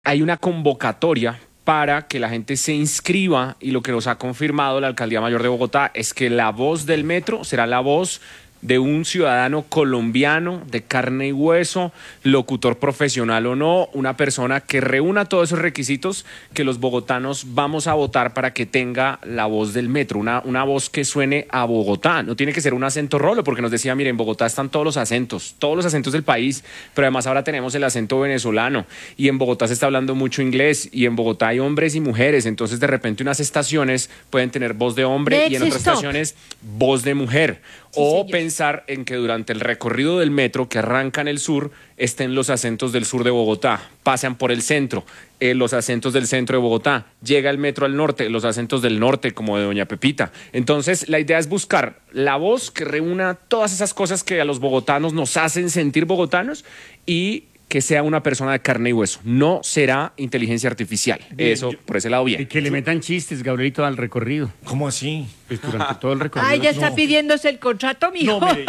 hay una convocatoria para que la gente se inscriba y lo que nos ha confirmado la Alcaldía Mayor de Bogotá es que la voz del metro será la voz de un ciudadano colombiano de carne y hueso, locutor profesional o no, una persona que reúna todos esos requisitos que los bogotanos vamos a votar para que tenga la voz del metro, una voz que suene a Bogotá. No tiene que ser un acento rolo, porque nos decía, miren, en Bogotá están todos los acentos del país, pero además ahora tenemos el acento venezolano y en Bogotá se está hablando mucho inglés y en Bogotá hay hombres y mujeres, entonces de repente unas estaciones pueden tener voz de hombre y en otras estaciones voz de mujer. O pensar en que durante el recorrido del metro que arranca en el sur estén los acentos del sur de Bogotá, pasan por el centro, los acentos del centro de Bogotá, llega el metro al norte, los acentos del norte como de Doña Pepita. Entonces la idea es buscar la voz que reúna todas esas cosas que a los bogotanos nos hacen sentir bogotanos y que sea una persona de carne y hueso. No será inteligencia artificial. Bien, eso, por ese lado, bien. Y que le metan chistes, Gabrielito, al recorrido. ¿Cómo así? Pues durante todo el recorrido. Ay, ya está pidiéndose el contrato, mijo. No, mire,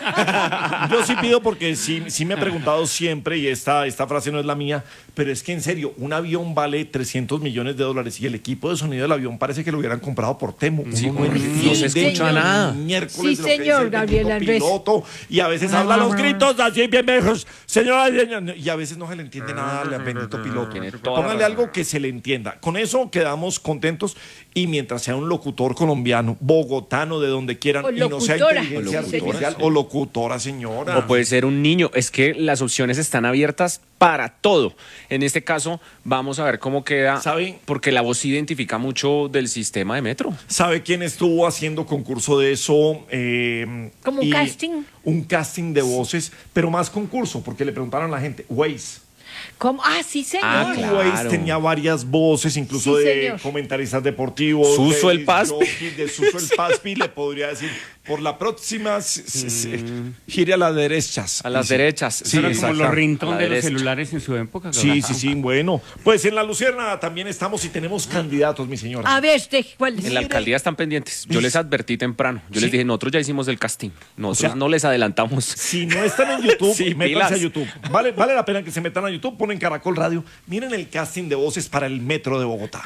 yo sí pido porque sí me he preguntado siempre, y esta frase no es la mía, pero es que en serio, un avión vale $300 millones y el equipo de sonido del avión parece que lo hubieran comprado por Temu. Sí, no se escucha nada. Miércoles Sí, de lo que señor, dice el Gabriel bendito Alves. piloto, y a veces habla los gritos así bien viejos, señora, y a veces no se le entiende nada al bendito piloto. Tiene toda la Póngale razón. algo que se le entienda. Con eso quedamos contentos, y mientras sea un locutor colombiano, bogotano, de donde quieran, O y no sea locutora. inteligencia O locutora, artificial o locutora, señora. O puede ser un niño. Es que las opciones están abiertas para todo. En este caso, vamos a ver cómo queda. ¿Sabe? Porque la voz se identifica mucho del sistema de metro. ¿Sabe quién estuvo haciendo concurso de eso? ¿Como un casting? Un casting de voces, pero más concurso, porque le preguntaron a la gente, Waze. ¿Cómo? Ah, sí, señor. Ah, claro. Waze tenía varias voces, incluso Sí, de señor. comentaristas deportivos. Suso de el Paspi. jockey, de Suso el Paspi, le podría decir, por la próxima, gire a las derechas. A las Sí. derechas. Sí, Eso era como exacto. los ringtones A la de los derecha. celulares en su época. Sí, bueno. Pues en La Luciérnaga también estamos y tenemos candidatos, mi señora. A ver, ¿cuál es? En la alcaldía están pendientes. Yo les advertí temprano. Yo les Sí. dije, nosotros ya hicimos el casting. Nosotros O sea, no les adelantamos. Si no están en YouTube, Sí, métanse pilas. a YouTube. Vale la pena que se metan a YouTube, ponen Caracol Radio. Miren el casting de voces para el metro de Bogotá.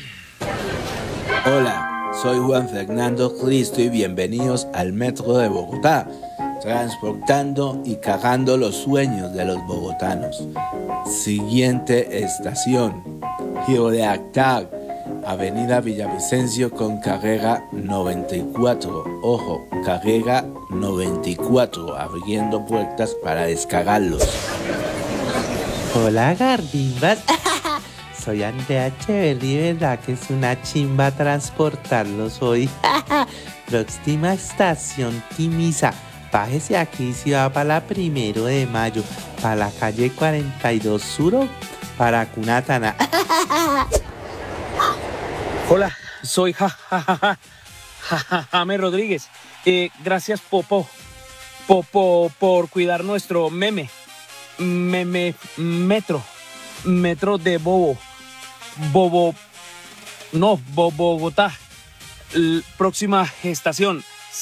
Hola, soy Juan Fernando Cristo y bienvenidos al Metro de Bogotá, transportando y cagando los sueños de los bogotanos. Siguiente estación, Giro de Actar, Avenida Villavicencio con carrera 94. Ojo, carrera 94, abriendo puertas para descargarlos. Hola Gardimbas, soy Andrea Echeverry, ¿verdad que es una chimba transportarlos hoy? Próxima estación Timisa, bájese aquí si va para la 1 de mayo, para la calle 42 Sur, para Cunatana. Hola, soy James Rodríguez. Gracias Popo por cuidar nuestro metro de Bogotá. Próxima estación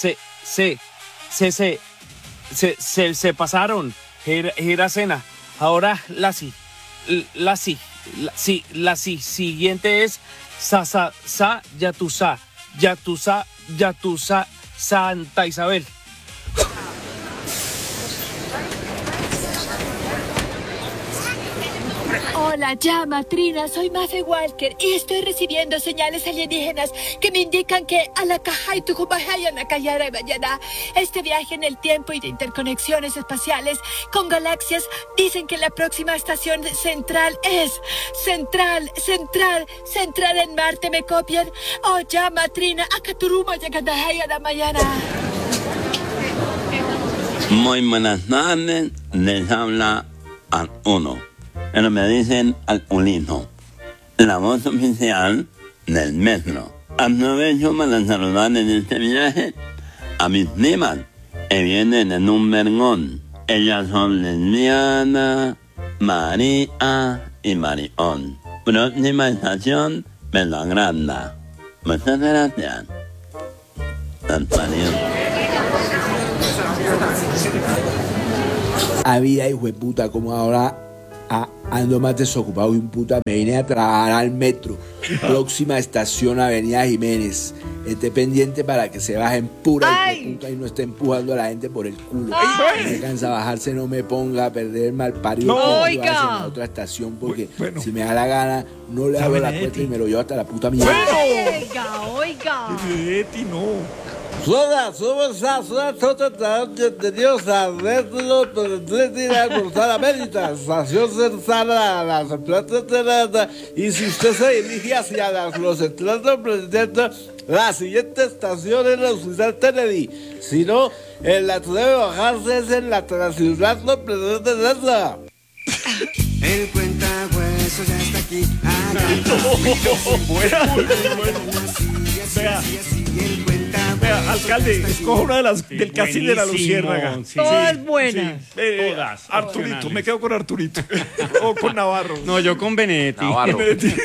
se pasaron Giracena. Ahora la siguiente es Yatusa Santa Isabel. Hola, llama Trina, soy Mafe Walker y estoy recibiendo señales alienígenas que me indican que a la caja y Tucumaya Nakayara y Bayana, este viaje en el tiempo y de interconexiones espaciales con galaxias, dicen que la próxima estación central es Central en Marte, ¿me copian? Oh, llama Trina, Akaturuma Yakandahaya da Mayana. Muy buenas tardes, les habla al uno, pero me dicen al unito, la voz oficial del metro. Aprovecho para saludar en este viaje a mis primas que vienen en un vergón. Ellas son lesbiana, María y Marión. Próxima estación, Belagranda. Muchas gracias. Antonio. Había hijo de puta como ahora ando más desocupado y un puta. Me vine a trabajar al metro. Próxima estación, Avenida Jiménez. Esté pendiente para que se bajen pura y puta y no esté empujando a la gente por el culo. Si me cansa bajarse, no me ponga a perder el mal parido. Oiga. En la otra estación, porque si me da la gana, no le hago la cuenta y me lo llevo hasta la puta mierda. Oiga. Betty, no. Somos bienvenidos a Retro Portal América, estación cercana a las plantas. Y si usted se dirige hacia los centros presidentes, la siguiente estación es la Hospital Kennedy. Si no, en la que debe bajarse es en la Transilvania Presidente. El cuentahuesos ya está aquí. Vea, alcalde, escoja una de las del casting de la Luciérnaga. Sí. Todas buenas. Todas, Arturito, opcionales. me quedo con Arturito. O con Navarro. No, yo con Benedetti. Navarro.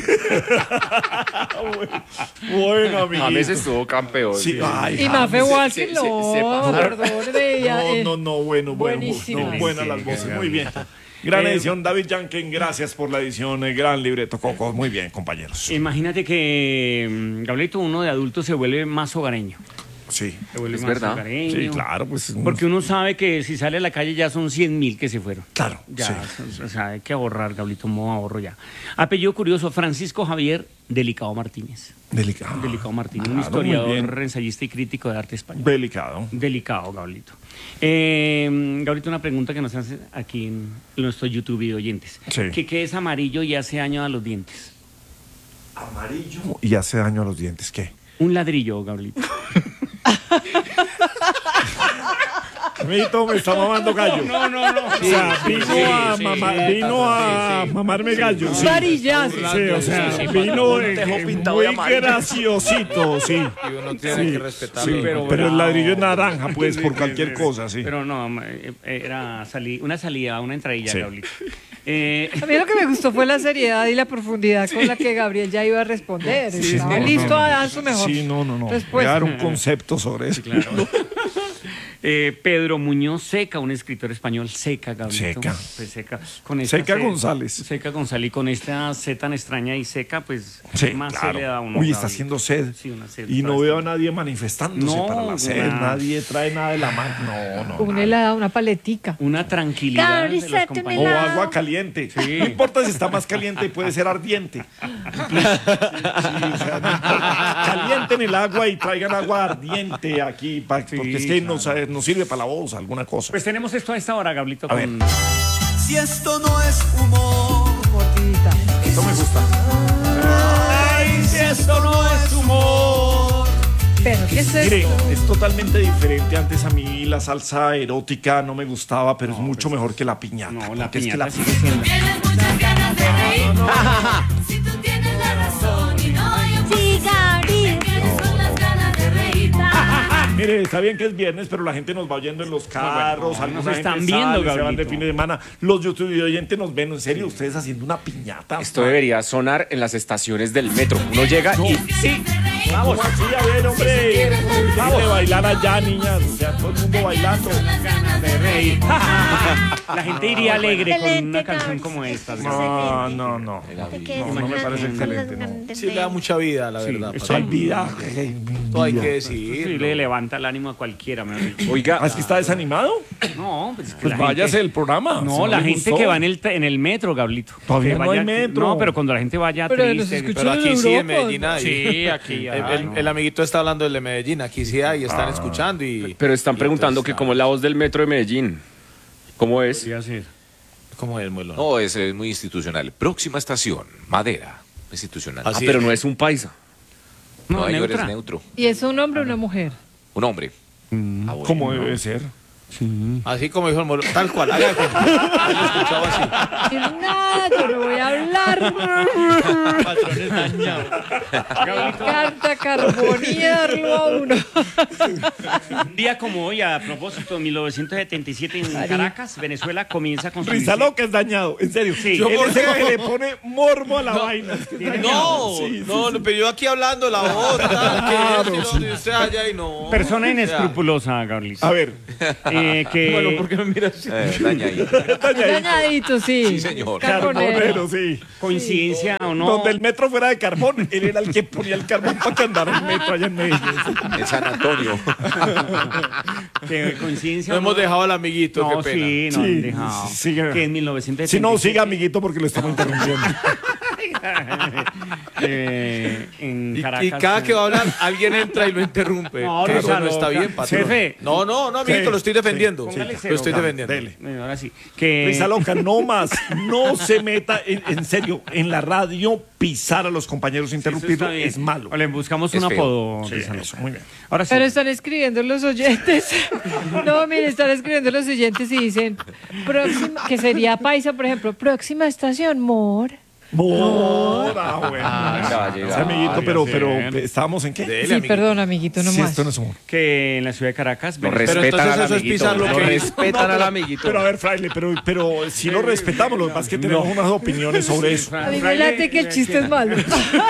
Bueno, amiguito. A veces estuvo campeón. Sí, ay, Y Mafe Walker, se no, pasaron. perdóneme. No, bueno. Buenísima. No, buenas las voces, muy bien. Gran edición, David Yanken, gracias por la edición, gran libreto, Coco, muy bien, compañeros. Imagínate que, Gabrielito, uno de adulto se vuelve más hogareño. Sí, Se vuelve Es más verdad. hogareño. sí, claro, pues. Porque uno sabe que si sale a la calle ya son 100.000 que se fueron. Claro, Ya, sí. o sea, hay que ahorrar, Gabrielito, modo ahorro ya. Apellido curioso, Francisco Javier Delicado Martínez. Delicado. Delicado Martínez, un Claro, muy historiador, bien. ensayista y crítico de arte español. Delicado. Delicado, Gabrielito. Gabrielito, una pregunta que nos hace aquí en nuestro YouTube y oyentes. Sí. ¿Qué es amarillo y hace daño a los dientes? Amarillo. Y hace daño a los dientes, ¿qué? Un ladrillo, Gabrielito. Amiguito, me está mamando gallo. No. O sea, vino a mamarme gallo. Sí. Varillazo. Sí, o sea, vino pintado de muy amarillo. graciosito, sí. Y uno tiene que respetarlo. Sí, pero el ladrillo es naranja, pues, por cualquier cosa, sí. Pero no, era una salida, una entradilla, Sí. Gabrielito. A mí lo que me gustó fue la seriedad y la profundidad con la que Gabriel ya iba a responder. Estaba listo a dar su mejor Sí, no. Voy a respuesta. dar un concepto sobre eso. Pedro Muñoz Seca, un escritor español, Seca, Gabrielito. Seca. Pues Seca. Con esta Seca C- González. Seca González. Y con esta C tan extraña y seca, pues, Sí, ¿qué más claro. se le da a uno? Uy, está Gabrielito? haciendo sed. Sí, una sed. Y no veo a nadie manifestándose No, para la sed. nada. Nadie trae nada de la mano. No. Un helado, una paletica. Una tranquilidad de los Gabriel, O compañeros. agua caliente. No importa si está más caliente, puede ser ardiente. Caliente en el agua y traigan agua ardiente aquí, porque es que nos sirve para la voz, alguna cosa. Pues tenemos esto a esta hora, Gabrielito. A ver. Con... Si esto no es humor. Mordidita. Esto me gusta. Ay, si esto no es humor. Pero, ¿qué es Mire, esto? es totalmente diferente. Antes a mí la salsa erótica no me gustaba, pero es mucho mejor que la piñata. No, la porque es que piñata la sigue siendo. Tienes muchas ganas de reír. Si tú tienes la razón y no hay un Sí, Gabriel. tienes con las ganas de reír. Mire, está bien que es viernes, pero la gente nos va oyendo en los carros, no, alguna nos gente están sale, viendo, se van de Gabrielito. fin de semana. Los YouTube oyentes nos ven, en serio, ustedes haciendo una piñata. Esto debería sonar en las estaciones del metro. Uno llega y sí, Vamos, así, a ver, hombre. Vamos a bailar allá, niñas. O sea, todo el mundo bailando. De reír. La gente iría alegre con Excelente, una canción Gabriel. como esta. No. No me parece excelente, no. Sí, le da mucha vida, la verdad. Eso hay vida. Todo hay que Sí, decir. le levanta el ánimo a cualquiera, mejor dicho. oiga, Ah, ¿es que está desanimado? No, pues, Pues la váyase gente- del programa. No, si la le gente gustó. que va en el metro, Gablito. Todavía Que no hay metro. No, pero cuando la gente vaya Pero triste. nos escuchan Pero aquí en sí, en Europa. Medellín hay. Sí, aquí ya. El amiguito está hablando del de Medellín. Aquí sí hay, están escuchando y. pero están y preguntando entonces, que cómo es la voz del metro de Medellín. ¿Cómo es? Podría ser. ¿Cómo es, Muelo? No, es muy institucional. Próxima estación, Madera. Institucional. Así Pero es. no es un paisa. No, ahí neutra. eres neutro. ¿Y es un hombre o una mujer? Un hombre. Ah, bueno. Como debe ser. Así como dijo el Muelo. Tal cual. Haga que- Lo escuchaba así. Nada, yo no voy a hablar. Patrones dañados. Me encanta carbonearlo a uno. Un día como hoy, a propósito, en 1977 en Caracas, Venezuela comienza con su Risa loca es dañado, en serio. Sí. Él es el que le pone morbo a la vaina. No, Sí, no, pero yo aquí hablando la voz, tal, que esto y lo otro, y usted allá y no. persona O sea, inescrupulosa, Gabriel. A ver, Bueno, ¿por qué me miras? Dañadito, sí. Sí, señor. Carbonero, sí. Coincidencia o no. Donde el metro fuera de carbón, él era el que ponía el carbón para que andara el metro allá en Medellín. En San Antonio. Que coincidencia. No hemos dejado al amiguito, No, qué pena. sí, no han dejado. sigue. Que en 1977. Si no, siga, amiguito, porque lo estamos interrumpiendo. En Y Caracas. cada que va a hablar, alguien entra y lo interrumpe. No, Que eso Luisa, no está bien, patrón. jefe. No, amiguito, lo estoy defendiendo. Póngale Lo cero, estoy Carlos. defendiendo. Dele. Bueno, ahora sí. Que Risa loca, no más. No se meta, en serio, en la radio pisar a los compañeros, interrumpirlo, es malo. O le buscamos Es un feo. apodo. Sí, Risa eso, loca. muy bien. Ahora sí. Pero están escribiendo los oyentes. No, mire, están escribiendo los oyentes y dicen, que sería paisa, por ejemplo, próxima estación, Mor. Bueno. ya va a llegar. Sí, amiguito, pero ser. ¿estábamos en qué? Dele, Sí, amiguito. perdón, amiguito, no Si más. esto no es humor. Que en la ciudad de Caracas. Lo Venezuela- respetan entonces al eso es amiguito. pisar lo Lo que- respetan al amiguito. Pero a ver, Fraile, pero si lo respetamos, lo que pasa es que tenemos unas opiniones sobre eso. A mí me late que el chiste es malo.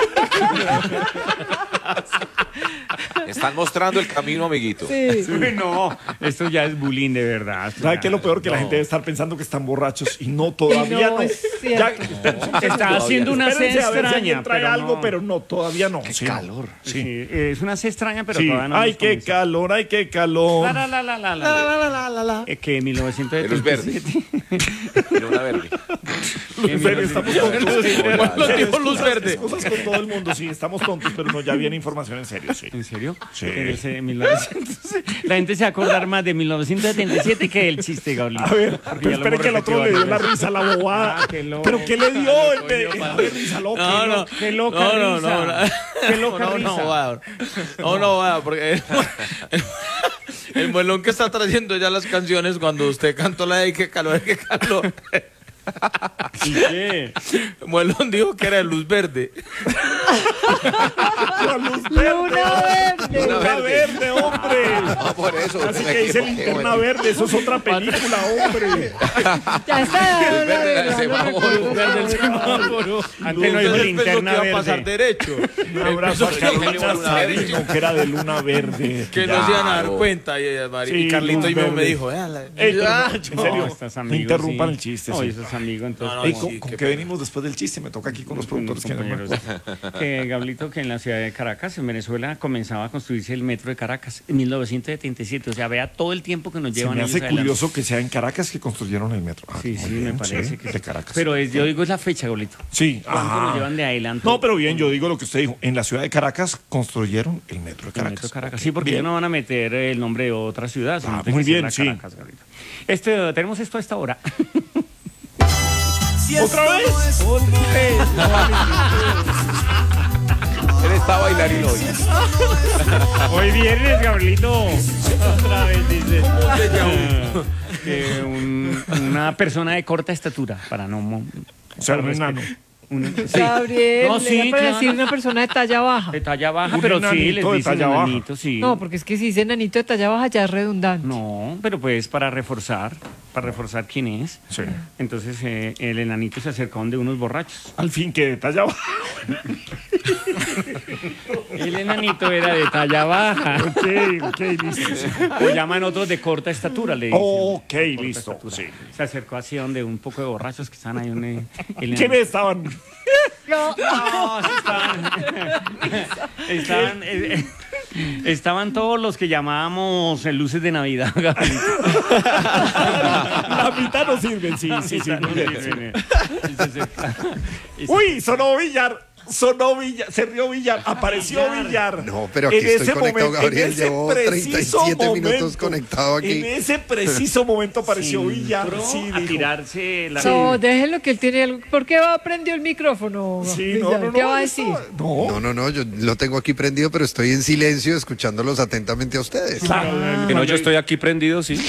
Están mostrando el camino, amiguito. Sí. Uy, no, esto ya es bullying de verdad. ¿Sabe qué es lo peor? Que la gente debe estar pensando que están borrachos y no, todavía No, no. es cierto. Está haciendo una sed Espérense a ver si extraña. alguien trae pero algo, no. pero no, todavía no. Sí, calor. Sí. Sí, es una sed extraña, pero Sí. todavía no. Ay, hemos qué comenzado. calor, ay, qué calor. Que en 1977. Luz verde. Tiene una verde. En serio, estamos tontos. Lo dijo luz verde. Cosas con todo el mundo, sí, estamos tontos, pero no, ya viene información en serio, sí. ¿En serio? Sí. En ese 1900. La gente se va a acordar más de 1977 que el chiste, Gabriel. A ver, pero espere que el otro le dio la risa, la bobada. Ah, qué loco. ¿Pero qué le dio el de risa loca? Qué loca risa. Qué loca risa. No, porque el muelón que está trayendo ya las canciones cuando usted cantó la de qué calor, qué calor. ¿Y qué? Muelón dijo que era de luz verde. Luna verde. Luna verde, hombre. No, por eso. Así que dice Linterna Verde, eso es otra película, hombre. Ya está. Luz verde del no semáforo. recuerdo. Verde el semáforo. Antes no Entonces dijo pensó que linterna iba a pasar verde. derecho. Un abrazo a Él pensó Carolina Luna Verde. Sabino, que era de Luna Verde. que no se iban a dar Claro. cuenta. Y Sí, Carlito luz y me verde. dijo, "Véala". Ey, pero Ah, no, en No, serio, estás no amigo, interrumpan sí. el chiste. No, sí. eso es amigo, entonces. No, Ey, no, ¿con, sí, con qué qué pena. venimos después del chiste? Me toca aquí con los productores. Que compañeros. Que Gablito, que en la ciudad de Caracas, en Venezuela, comenzaba a construirse el metro de Caracas en 1977. O sea, vea todo el tiempo que nos Se llevan me años hace adelante. curioso que sea en Caracas que construyeron el metro. Ah, Sí, muy sí, bien, me parece que de Caracas. Pero yo digo es la fecha, Gablito. sí, ¿Cuánto nos llevan de adelanto? No, pero bien, yo digo lo que usted dijo. En la ciudad de Caracas construyeron el metro de El Caracas. metro de Caracas. Sí, porque Bien. ya no van a meter el nombre de otra ciudad. sino Ah, tiene muy que ser bien, la sí. Caracas, Gablito. Tenemos esto a esta hora. Si ¿Otra esto vez? no es Él está bailarín hoy. Hoy viernes, Gabrielito. Otra vez dice. Que una persona de corta estatura, para no. O sea, un enano. Sí. Gabriel, No, le sí, iba para claro. decir una persona de talla baja. De talla baja, Un pero sí, enanito les de dicen talla baja. enanito, sí. No, porque es que si dice enanito de talla baja ya es redundante. No, pero pues para reforzar quién es. Sí. Entonces el enanito se acercó donde unos borrachos. Al fin que de talla baja. El enanito era de talla baja. Ok, listo. sí. O llaman otros de corta estatura, le dicen. Ok, Corta listo. estatura. Sí. Se acercó así donde un poco de borrachos que están ahí. ¿Quiénes estaban? No. No, estaban todos los que llamábamos luces de Navidad, Gabrielito. La mitad no sirven, sí. muy bien, sí. Uy, sonó Villar, se rió Villar, apareció Villar. No, pero aquí En estoy ese conectado, momento, Gabriel. en ese Llevo preciso 37 minutos momento, conectado aquí. En ese preciso momento apareció Villar. Sí, a dijo. tirarse la... No, déjenlo que él tiene algo. ¿Por qué prendió el micrófono? Sí, Villar? no, ¿Qué va a decir? No, yo lo tengo aquí prendido, pero estoy en silencio escuchándolos atentamente a ustedes. Que no, yo estoy aquí prendido, sí.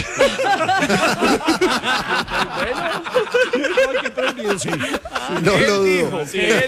No lo dudo.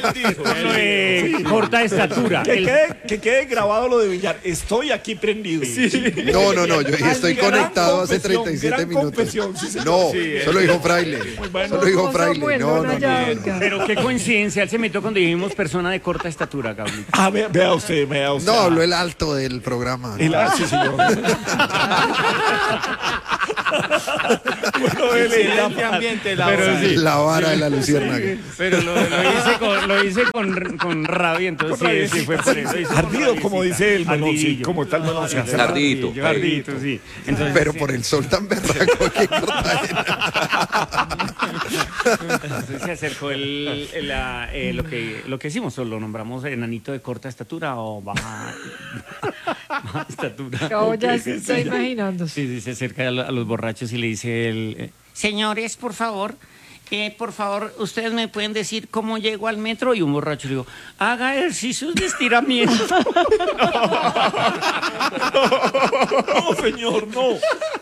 Corta estatura. Que quede grabado lo de Villar. Estoy aquí prendido. No, yo estoy Gran conectado hace confesión, 37 gran minutos. confesión, sí, señor. No, Sí, solo dijo Fraile. Solo dijo Fraile. No. Pero qué coincidencia, él se metió cuando dijimos persona de corta estatura, Gabriel. Ah, vea usted. No, habló el alto del programa. Sí, señor. Excelente ambiente, Laura. Pero sí. La vara de la luciérnaga. Pero lo hice con rabia, entonces Con rabia, sí fue por eso. hice con Ardido, rabiecita. como dice el Melón, sí, Ardidillo. como tal Melón. sí, hace Ardito. Ardito, sí. Entonces, Pero sí. por el sol tan berraco aquí en Cartagena. Entonces se acercó lo que hicimos, lo nombramos enanito de corta estatura o baja estatura. No, ya se está imaginando. Sí, se acerca a los borrachos y le dice señores, por favor, ustedes me pueden decir cómo llego al metro. Y un borracho le dijo, haga ejercicios de estiramiento. No, señor, no.